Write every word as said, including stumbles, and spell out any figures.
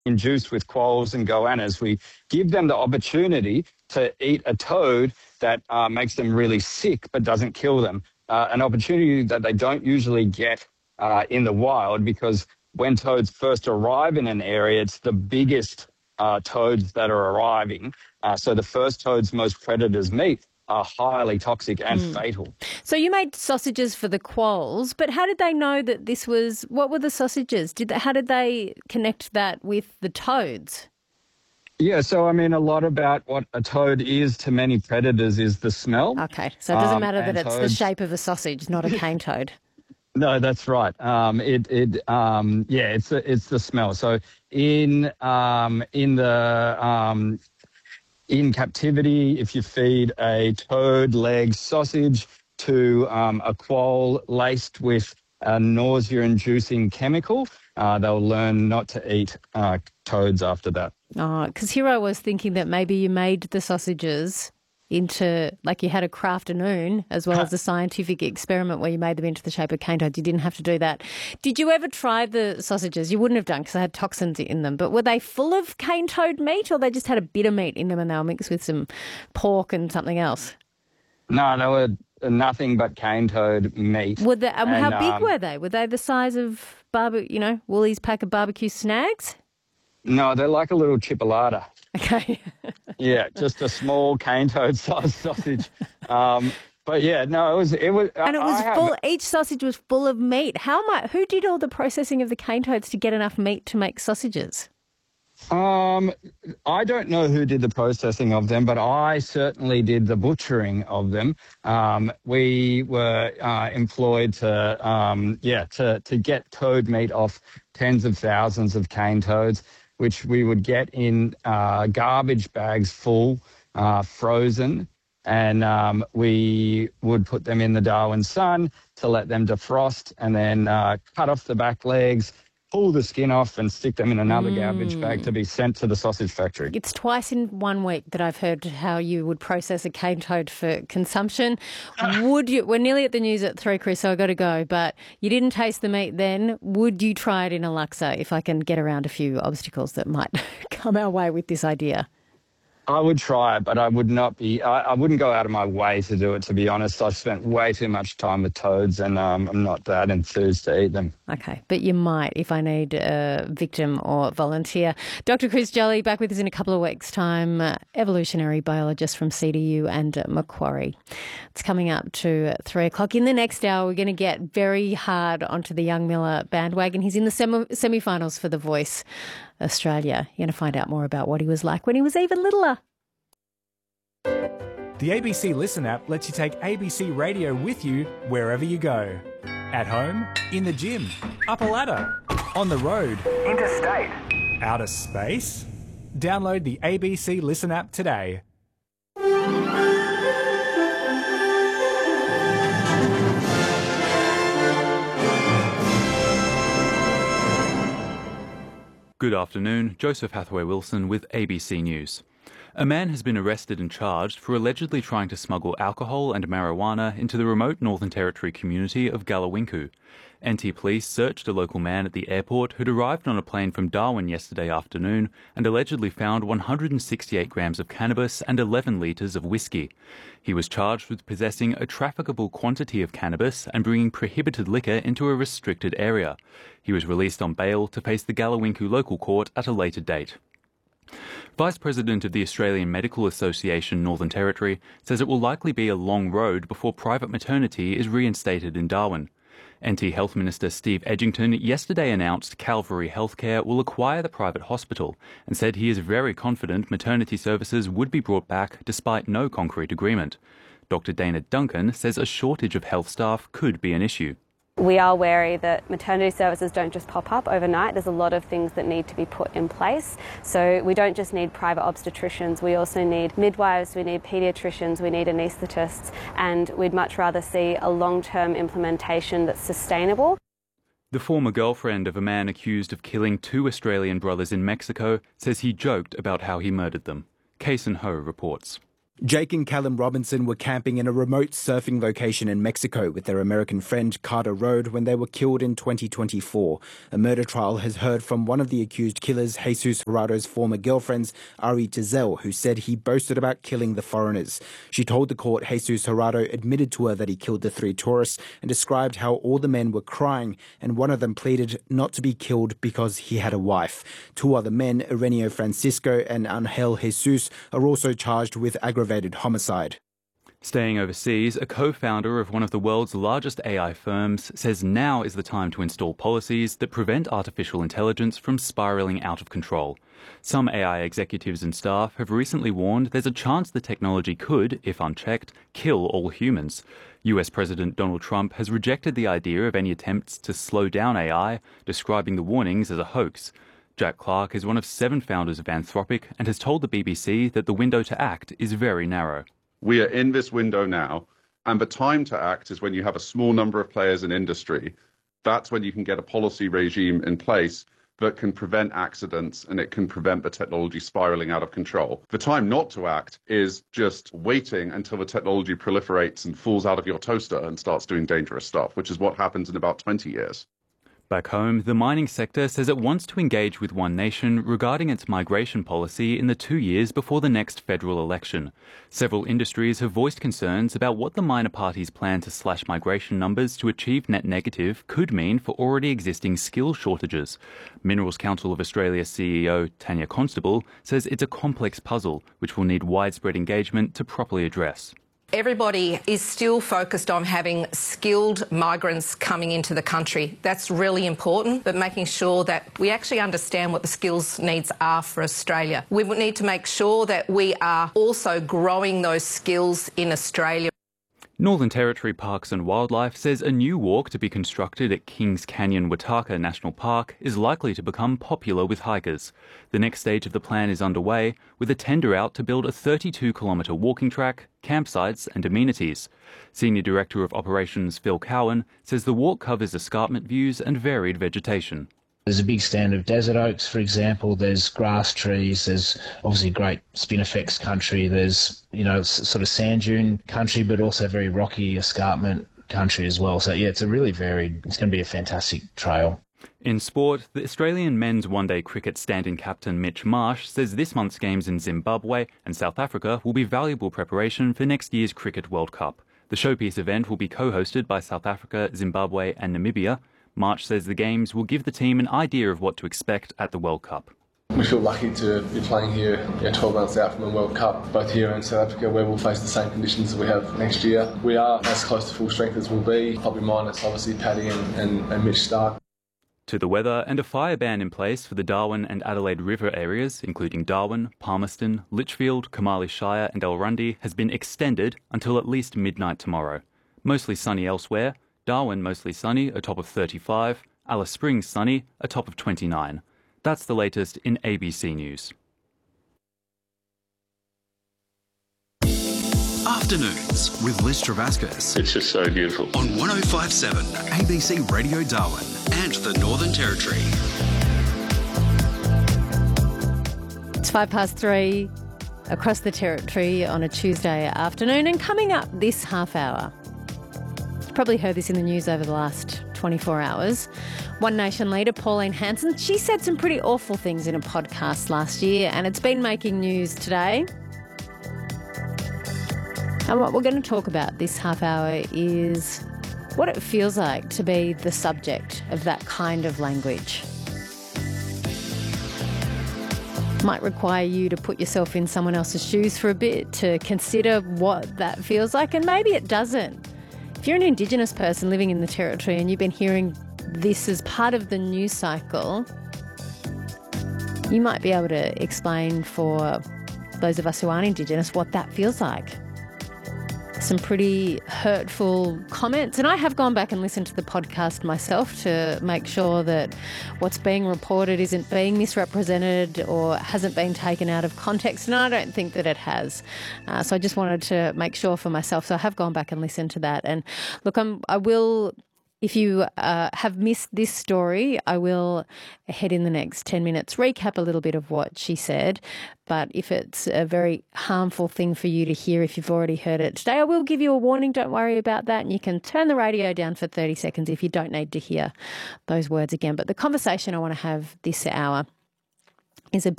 induced with quolls and goannas. We give them the opportunity to eat a toad that uh, makes them really sick but doesn't kill them. Uh, an opportunity that they don't usually get uh, in the wild, because when toads first arrive in an area, it's the biggest uh, toads that are arriving. Uh, so the first toads most predators meet are highly toxic and mm. fatal. So you made sausages for the quolls, but how did they know that this was, what were the sausages? Did they, how did they connect that with the toads? Yeah, so I mean, a lot about what a toad is to many predators is the smell. Okay, so it doesn't um, matter that it's toads... the shape of a sausage, not a cane toad. No, that's right. Um, it, it, um, yeah, it's the, it's the smell. So in, um, in the, um, in captivity, if you feed a toad leg sausage to um, a quoll laced with a nausea-inducing chemical, uh, they'll learn not to eat uh, toads after that. Oh, because here I was thinking that maybe you made the sausages into, like you had a crafternoon as well as a scientific experiment where you made them into the shape of cane toads. You didn't have to do that. Did you ever try the sausages? You wouldn't have done because they had toxins in them, but were they full of cane toad meat or they just had a bit of meat in them and they were mixed with some pork and something else? No, they were nothing but cane toad meat. Were they, um, and, how big um, were they? Were they the size of, barbe- you know, Woolies pack of barbecue snags? No, they're like a little chipolata. Okay. Yeah, just a small cane toad sized sausage. Um, but yeah, no, it was it was And it was I full have, each sausage was full of meat. How much who did all the processing of the cane toads to get enough meat to make sausages? Um I don't know who did the processing of them, but I certainly did the butchering of them. Um, we were uh, employed to um, yeah, to to get toad meat off tens of thousands of cane toads, which we would get in uh, garbage bags full, uh, frozen, and um, we would put them in the Darwin sun to let them defrost and then uh, cut off the back legs, pull the skin off and stick them in another mm. garbage bag to be sent to the sausage factory. It's twice in one week that I've heard how you would process a cane toad for consumption. Would you, we're nearly at the news at three, Chris, so I've got to go, but you didn't taste the meat then. Would you try it in a laksa if I can get around a few obstacles that might come our way with this idea? I would try it, but I would not be, I, I wouldn't go out of my way to do it, to be honest. I've spent way too much time with toads and um, I'm not that enthused to eat them. Okay, but you might if I need a victim or volunteer. Doctor Chris Jolly back with us in a couple of weeks' time, uh, evolutionary biologist from C D U and uh, Macquarie. It's coming up to three o'clock. In the next hour, we're going to get very hard onto the young Miller bandwagon. He's in the semi- semi-finals for The Voice Australia. You're going to find out more about what he was like when he was even littler. The A B C Listen app lets you take A B C Radio with you wherever you go. At home, in the gym, up a ladder, on the road, interstate, outer space. Download the A B C Listen app today. Good afternoon, Joseph Hathaway-Wilson with A B C News. A man has been arrested and charged for allegedly trying to smuggle alcohol and marijuana into the remote Northern Territory community of Gallawinku. N T police searched a local man at the airport who'd arrived on a plane from Darwin yesterday afternoon and allegedly found one hundred sixty-eight grams of cannabis and eleven litres of whiskey. He was charged with possessing a trafficable quantity of cannabis and bringing prohibited liquor into a restricted area. He was released on bail to face the Gallawinku local court at a later date. Vice President of the Australian Medical Association Northern Territory says it will likely be a long road before private maternity is reinstated in Darwin. N T Health Minister Steve Edgington yesterday announced Calvary Healthcare will acquire the private hospital and said he is very confident maternity services would be brought back despite no concrete agreement. Doctor Dana Duncan says a shortage of health staff could be an issue. We are wary that maternity services don't just pop up overnight. There's a lot of things that need to be put in place. So we don't just need private obstetricians, we also need midwives, we need paediatricians, we need anaesthetists, and we'd much rather see a long-term implementation that's sustainable. The former girlfriend of a man accused of killing two Australian brothers in Mexico says he joked about how he murdered them. Kason Ho reports. Jake and Callum Robinson were camping in a remote surfing location in Mexico with their American friend Carter Road when they were killed in twenty twenty-four. A murder trial has heard from one of the accused killers, Jesus Gerardo's former girlfriends, Ari Tezel, who said he boasted about killing the foreigners. She told the court Jesus Gerardo admitted to her that he killed the three tourists and described how all the men were crying, and one of them pleaded not to be killed because he had a wife. Two other men, Ireneo Francisco and Angel Jesus, are also charged with aggravated homicide. Staying overseas, a co-founder of one of the world's largest A I firms says now is the time to install policies that prevent artificial intelligence from spiralling out of control. Some A I executives and staff have recently warned there's a chance the technology could, if unchecked, kill all humans. U S President Donald Trump has rejected the idea of any attempts to slow down A I, describing the warnings as a hoax. Jack Clark is one of seven founders of Anthropic and has told the B B C that the window to act is very narrow. We are in this window now, and the time to act is when you have a small number of players in industry. That's when you can get a policy regime in place that can prevent accidents and it can prevent the technology spiraling out of control. The time not to act is just waiting until the technology proliferates and falls out of your toaster and starts doing dangerous stuff, which is what happens in about twenty years. Back home, the mining sector says it wants to engage with One Nation regarding its migration policy in the two years before the next federal election. Several industries have voiced concerns about what the minor party's plan to slash migration numbers to achieve net negative could mean for already existing skill shortages. Minerals Council of Australia C E O Tanya Constable says it's a complex puzzle which will need widespread engagement to properly address. Everybody is still focused on having skilled migrants coming into the country. That's really important, but making sure that we actually understand what the skills needs are for Australia. We need to make sure that we are also growing those skills in Australia. Northern Territory Parks and Wildlife says a new walk to be constructed at Kings Canyon Wataka National Park is likely to become popular with hikers. The next stage of the plan is underway, with a tender out to build a thirty-two kilometre walking track, campsites and amenities. Senior Director of Operations Phil Cowan says the walk covers escarpment views and varied vegetation. There's a big stand of desert oaks, for example. There's grass trees. There's obviously great spinifex country. There's, you know, sort of sand dune country, but also very rocky escarpment country as well. So, yeah, it's a really varied, it's going to be a fantastic trail. In sport, the Australian men's one-day cricket stand-in captain Mitch Marsh says this month's games in Zimbabwe and South Africa will be valuable preparation for next year's Cricket World Cup. The showpiece event will be co-hosted by South Africa, Zimbabwe and Namibia. March says the games will give the team an idea of what to expect at the World Cup. We feel lucky to be playing here yeah, twelve months out from the World Cup, both here and South Africa, where we'll face the same conditions that we have next year. We are as close to full strength as we'll be, probably minus obviously Paddy and, and, and Mitch Starc. To the weather, and a fire ban in place for the Darwin and Adelaide River areas, including Darwin, Palmerston, Litchfield, Kamali Shire and Elrundy, has been extended until at least midnight tomorrow. Mostly sunny elsewhere. Darwin mostly sunny, a top of thirty-five. Alice Springs sunny, a top of twenty-nine. That's the latest in A B C News. Afternoons with Liz Travascus. It's just so beautiful. On one oh five point seven A B C Radio Darwin and the Northern Territory. It's five past three across the Territory on a Tuesday afternoon, and coming up this half hour, you've probably heard this in the news over the last twenty-four hours. One Nation leader Pauline Hanson, she said some pretty awful things in a podcast last year, and it's been making news today. And what we're going to talk about this half hour is what it feels like to be the subject of that kind of language. Might require you to put yourself in someone else's shoes for a bit to consider what that feels like, and maybe it doesn't. If you're an Indigenous person living in the Territory and you've been hearing this as part of the news cycle, you might be able to explain for those of us who aren't Indigenous what that feels like. Some pretty hurtful comments, and I have gone back and listened to the podcast myself to make sure that what's being reported isn't being misrepresented or hasn't been taken out of context, and I don't think that it has. Uh, so I just wanted to make sure for myself. So I have gone back and listened to that. And look, I'm, I will If you uh, have missed this story, I will head in the next ten minutes, recap a little bit of what she said. But if it's a very harmful thing for you to hear, if you've already heard it today, I will give you a warning. Don't worry about that. And you can turn the radio down for thirty seconds if you don't need to hear those words again. But the conversation I want to have this hour is about